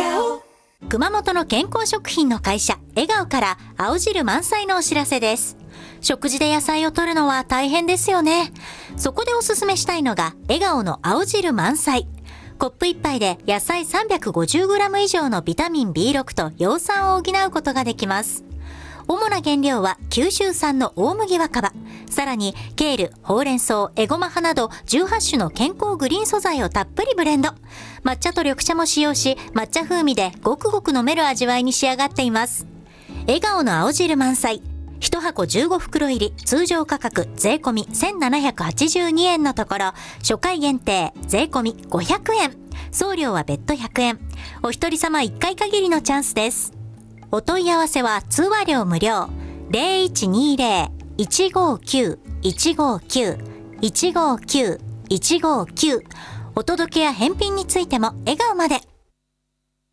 熊本の健康食品の会社笑顔から青汁満載のお知らせです。食事で野菜を摂るのは大変ですよね。そこでおすすめしたいのが笑顔の青汁満載。コップ1杯で野菜 350g 以上のビタミン B6 と葉酸を補うことができます。主な原料は九州産の大麦若葉、さらにケール、ほうれん草、エゴマ葉など18種の健康グリーン素材をたっぷりブレンド。抹茶と緑茶も使用し、抹茶風味でごくごく飲める味わいに仕上がっています。笑顔の青汁満載。1箱15袋入り、通常価格税込み1782円のところ、初回限定税込み500円。送料は別途100円。お一人様1回限りのチャンスです。お問い合わせは通話料無料。0120-159-159-159-159。お届けや返品についても笑顔まで。